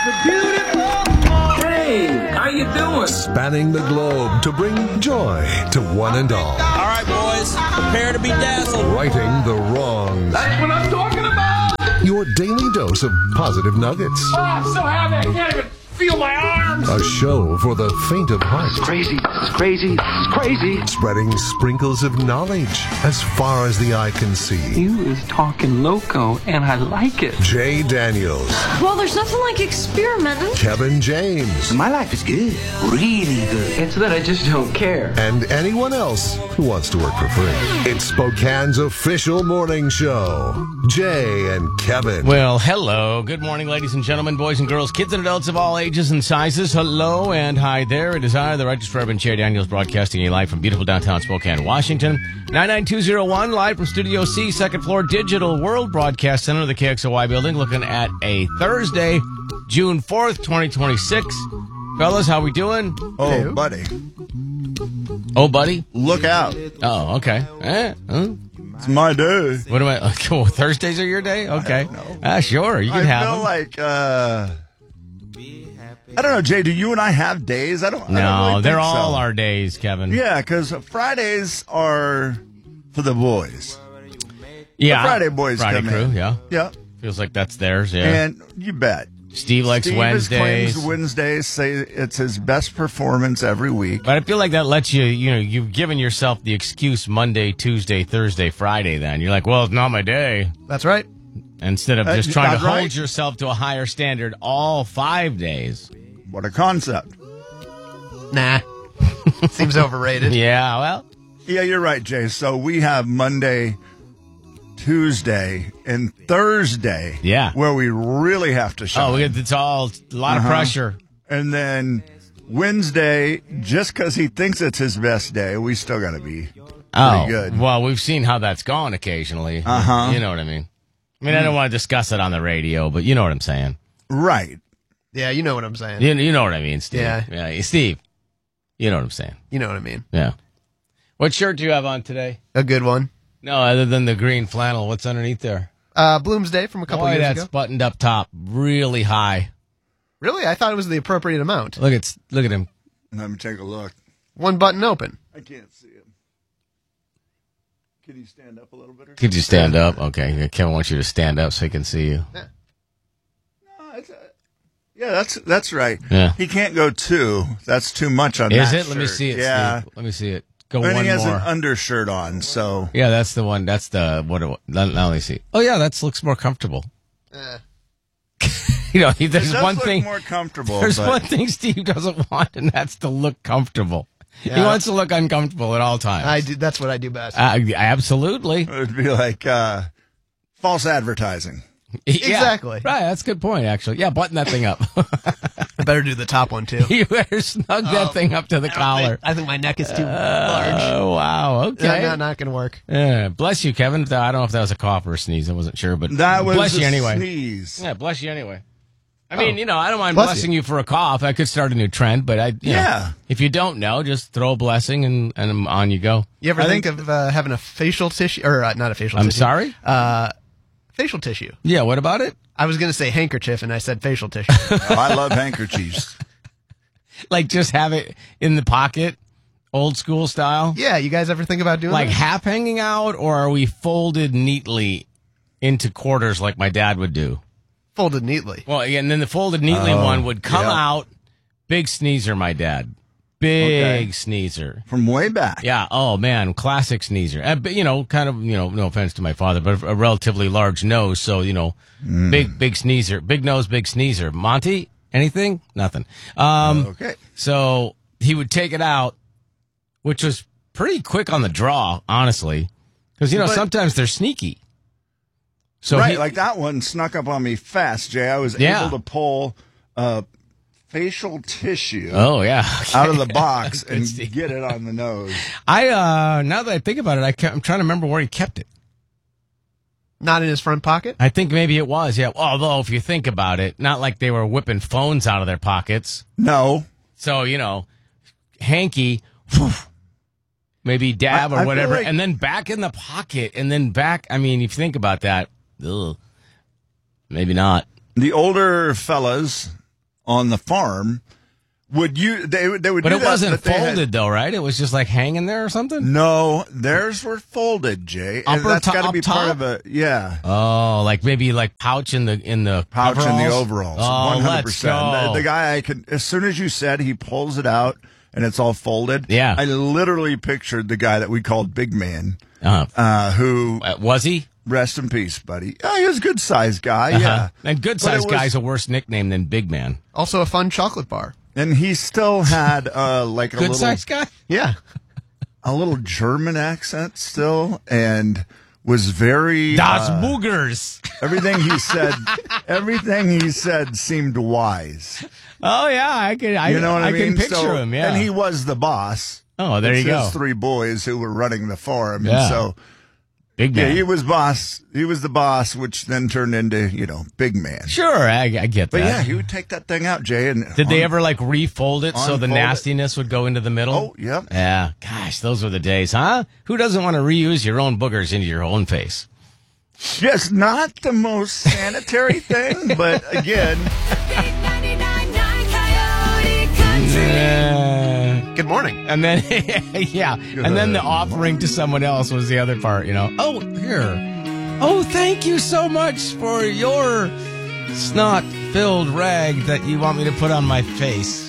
Hey, how you doing? Spanning the globe to bring joy to one and all. All right, boys, prepare to be dazzled. Righting the wrongs. That's what I'm talking about! Your daily dose of positive nuggets. Oh, I'm so happy I can't even feel my arms! A show for the faint of heart. It's crazy, it's crazy, it's crazy. Spreading sprinkles of knowledge as far as the eye can see. You is talking loco, and I like it. Jay Daniels. Well, there's nothing like experimenting. Kevin James. My life is good, really good. It's that I just don't care. And anyone else who wants to work for free. It's Spokane's official morning show. Jay and Kevin. Well, hello. Good morning, ladies and gentlemen, boys and girls, kids and adults of all ages and sizes. Hello and hi there. It is I, the Righteous Reverend Jay Daniels, broadcasting you live from beautiful downtown Spokane, Washington. 99201, live from Studio C, second floor, Digital World Broadcast Center of the KXOY building, looking at a Thursday, June 4th, 2026. Fellas, how we doing? Oh, buddy. Oh, buddy? Look out. Oh, okay. It's my day. What am I? Oh, Thursdays are your day? Okay. Sure. You can have I feel them. like, I don't know, Jay, do you and I have days? I don't No, really they're think all so. our days, Kevin. Yeah, because Fridays are for the boys. Yeah. The Friday boys Friday come crew, in. yeah. Yeah. Feels like that's theirs, yeah. And you bet. Steve likes Steve Wednesdays. claims Wednesdays, say it's his best performance every week. But I feel like that lets you, you've given yourself the excuse Monday, Tuesday, Thursday, Friday then. You're like, well, it's not my day. That's right. Instead of just trying to not right. hold yourself to a higher standard all 5 days. What a concept. Nah. Seems overrated. Yeah, well. Yeah, you're right, Jay. So we have Monday, Tuesday, and Thursday. Yeah. Where we really have to shine. It's all a lot of pressure. And then Wednesday, just because he thinks it's his best day, we still got to be pretty good. Well, we've seen how that's gone occasionally. Uh-huh. You know what I mean? I don't want to discuss it on the radio, but you know what I'm saying. Right. Yeah, you know what I'm saying. You know what I mean, Steve. Yeah. Steve, you know what I'm saying. You know what I mean. Yeah. What shirt do you have on today? A good one. No, other than the green flannel. What's underneath there? Bloomsday from a couple years that's ago. buttoned up top, really high. Really? I thought it was the appropriate amount. Look at him. Let me take a look. One button open. I can't see him. Can you stand up a little bit? Could you stand up? Okay, Kevin wants you to stand up so he can see you. Yeah, that's right. Yeah. He can't go two. That's too much on Is that it? Let me shirt. see it. Yeah. Steve. Let me see it. Go And one he has more. an undershirt on, so. Yeah, that's the one. That's the what? Let me see. Oh yeah, that looks more comfortable. There's It does one look thing. more comfortable. There's but one thing Steve doesn't want, and that's to look comfortable. He Yeah. wants to look uncomfortable at all times. I do. That's what I do best. Absolutely. It would be like false advertising. Yeah. Exactly. Right. That's a good point, actually. Yeah, button that thing up. I better do the top one, too. You better snug that thing up to the collar. I think my neck is too large. Oh, wow. Okay. Not going to work. Yeah, bless you, Kevin. I don't know if that was a cough or a sneeze. I wasn't sure, but That was bless a you anyway. sneeze. Yeah, bless you anyway. I mean, I don't mind Bless blessing you for a cough. I could start a new trend, but you know, Yeah. if you don't know, just throw a blessing and on you go. You ever I think think- of having a facial tissue? Or not a facial I'm tissue. sorry? Facial tissue. Yeah, what about it? I was going to say handkerchief, and I said facial tissue. Oh, I love handkerchiefs. Like just have it in the pocket, old school style? Yeah, you guys ever think about doing Like that? half hanging out, or are we folded neatly into quarters like my dad would do? Folded neatly. Well, and then the folded neatly one would come yeah. out. Big sneezer, my dad. Big sneezer. From way back. Yeah. Oh man, classic sneezer. But, kind of, no offense to my father, but a relatively large nose. So, big sneezer, big nose, big sneezer. Monty, anything? Nothing. Okay. So he would take it out, which was pretty quick on the draw, honestly, because But- sometimes they're sneaky. So right, like that one snuck up on me fast, Jay. I was Yeah. able to pull facial tissue Oh yeah, out of the box Good and Steve. get it on the nose. Now that I think about it, I'm trying to remember where he kept it. Not in his front pocket? I think maybe it was, yeah. Although, if you think about it, not like they were whipping phones out of their pockets. No. So, hanky, whew, maybe dab I or feel whatever, like- and then back in the pocket, and then back. I mean, if you think about that, maybe not. The older fellas on the farm, would you? They would. But do it that, wasn't but they had- folded though, right? It was just like hanging there or something. No, theirs were folded, Jay. And Upper that's to- got to up be part top? of a Oh, like maybe like pouch in the pouch in the overalls? overalls. Oh, 100%. let's go. The guy, as soon as you said he pulls it out and it's all folded. Yeah. I literally pictured the guy that we called Big Man, who was he? rest in peace, buddy. Oh, he was a good sized guy. Uh-huh. Yeah, And good But it sized was- guy's a worse nickname than Big Man. Also a fun chocolate bar. and he still had like a Good little sized guy. Yeah. a little German accent still, and was very Das Boogers. everything he said seemed wise. Oh yeah, I can. You know what I mean? can picture So- him. Yeah. and he was the boss. Oh, there It's you go. his 3 boys who were running the farm. Yeah. And so Big yeah, Man. he was boss. He was the boss, which then turned into Big Man. Sure, I get that. But yeah, he would take that thing out, Jay. And Did they ever like refold it so the unfold it. nastiness would go into the middle? Oh, yep. Yeah. Gosh, those were the days, huh? Who doesn't want to reuse your own boogers into your own face? Just not the most sanitary thing, but again, Good morning. And then, yeah. And then the offering to someone else was the other part, Oh, here. Oh, thank you so much for your snot-filled rag that you want me to put on my face.